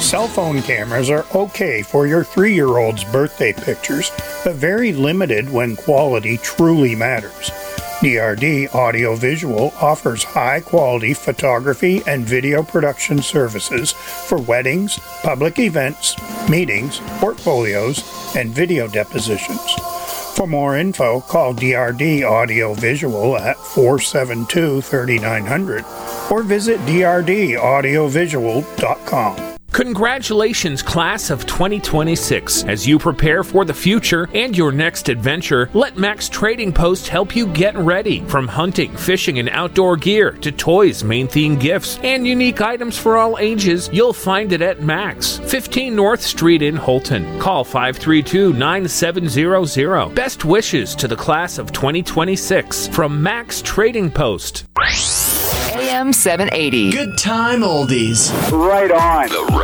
Cell phone cameras are okay for your 3-year-old's birthday pictures, but very limited when quality truly matters. DRD Audiovisual offers high-quality photography and video production services for weddings, public events, meetings, portfolios, and video depositions. For more info, call DRD Audiovisual at 472-3900 or visit drdaudiovisual.com. Congratulations, class of 2026. As you prepare for the future and your next adventure, let Max Trading Post help you get ready. From hunting, fishing, and outdoor gear to toys, main theme gifts, and unique items for all ages, you'll find it at Max, 15 North Street in Holton. Call 532-9700. Best wishes to the class of 2026 from Max Trading Post. AM 780. Good time oldies. Right on.